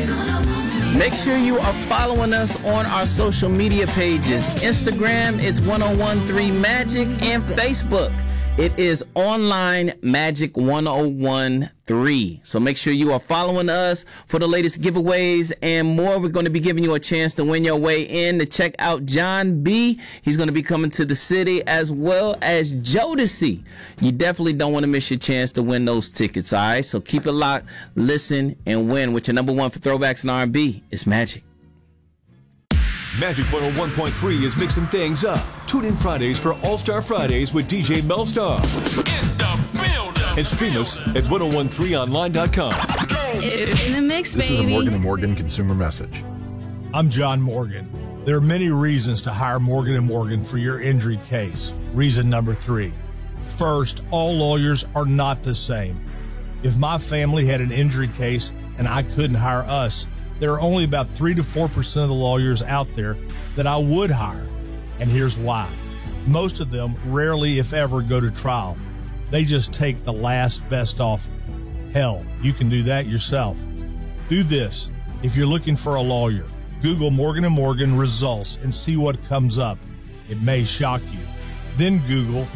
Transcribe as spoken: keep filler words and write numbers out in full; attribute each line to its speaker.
Speaker 1: Make sure you are following us on our social media pages. Instagram, it's ten thirteen Magic, and Facebook, it is Online Magic ten thirteen. So make sure you are following us for the latest giveaways and more. We're going to be giving you a chance to win your way in to check out John B. He's going to be coming to the city, as well as Jodeci. You definitely don't want to miss your chance to win those tickets, all right? So keep it locked, listen, and win with your number one for throwbacks and R and B. It's Magic.
Speaker 2: Magic one oh one point three is mixing things up. Tune in Fridays for All-Star Fridays with D J Melstar.
Speaker 3: In the building.
Speaker 2: And stream us at ten thirteen online dot com.
Speaker 4: It's in the mix,
Speaker 5: This
Speaker 4: baby.
Speaker 5: is a Morgan and Morgan consumer message.
Speaker 6: I'm John Morgan. There are many reasons to hire Morgan and Morgan for your injury case. Reason number three. First, all lawyers are not the same. If my family had an injury case and I couldn't hire us, there are only about three to four percent of the lawyers out there that I would hire. And here's why. Most of them rarely, if ever, go to trial. They just take the last best offer. Hell, you can do that yourself. Do this. If you're looking for a lawyer, Google Morgan and Morgan results and see what comes up. It may shock you. Then Google